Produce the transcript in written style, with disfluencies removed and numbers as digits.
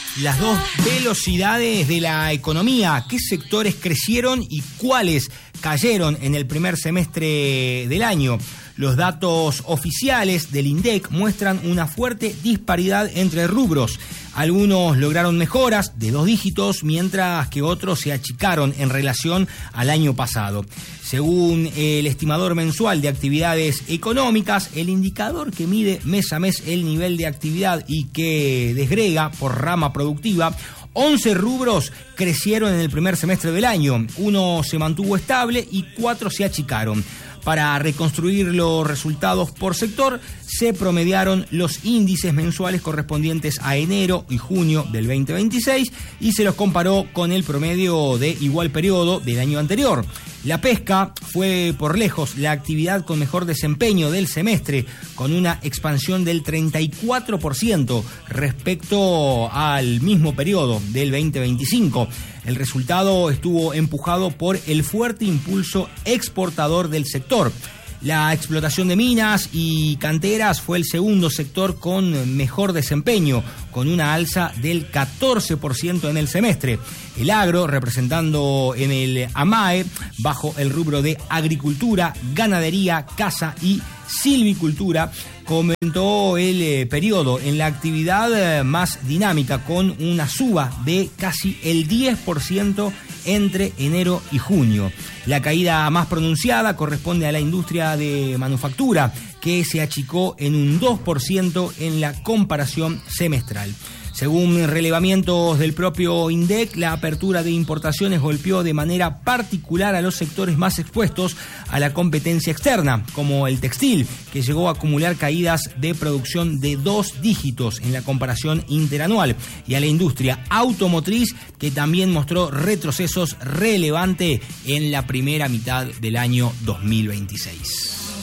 las dos velocidades de la economía, qué sectores crecieron y cuáles cayeron en el primer semestre del año. Los datos oficiales del INDEC muestran una fuerte disparidad entre rubros. Algunos lograron mejoras de 2 dígitos, mientras que otros se achicaron en relación al año pasado. Según el estimador mensual de actividades económicas, el indicador que mide mes a mes el nivel de actividad y que desgrega por rama productiva, 11 rubros crecieron en el primer semestre del año, 1 se mantuvo estable y 4 se achicaron. Para reconstruir los resultados por sector, se promediaron los índices mensuales correspondientes a enero y junio del 2026 y se los comparó con el promedio de igual periodo del año anterior. La pesca fue por lejos la actividad con mejor desempeño del semestre, con una expansión del 34% respecto al mismo periodo del 2025. El resultado estuvo empujado por el fuerte impulso exportador del sector. La explotación de minas y canteras fue el segundo sector con mejor desempeño, con una alza del 14% en el semestre. El agro, representando en el AMAE, bajo el rubro de agricultura, ganadería, caza y silvicultura, comentó el periodo en la actividad más dinámica, con una suba de casi el 10% entre enero y junio. La caída más pronunciada corresponde a la industria de manufactura, que se achicó en un 2% en la comparación semestral. Según relevamientos del propio INDEC, la apertura de importaciones golpeó de manera particular a los sectores más expuestos a la competencia externa, como el textil, que llegó a acumular caídas de producción de 2 dígitos en la comparación interanual, y a la industria automotriz, que también mostró retrocesos relevantes en la primera mitad del año 2026.